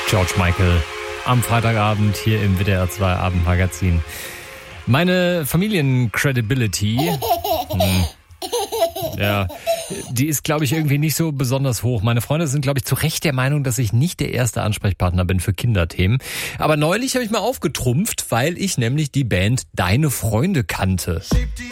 George Michael am Freitagabend hier im WDR 2 Abendmagazin. Meine Familiencredibility, ja, die ist, glaube ich, irgendwie nicht so besonders hoch. Meine Freunde sind, glaube ich, zu Recht der Meinung, dass ich nicht der erste Ansprechpartner bin für Kinderthemen. Aber neulich habe ich mal aufgetrumpft, weil ich nämlich die Band Deine Freunde kannte.